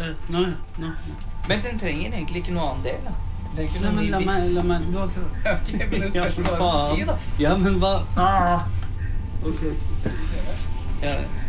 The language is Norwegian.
Nå. Men den trenger egentlig ikke noe annen del, da. Den trenger ikke Nei, noe men ny la meg, du har ikke... Ok, men det spørs hva jeg skal si, da. Ja, men hva? Ok. Ja,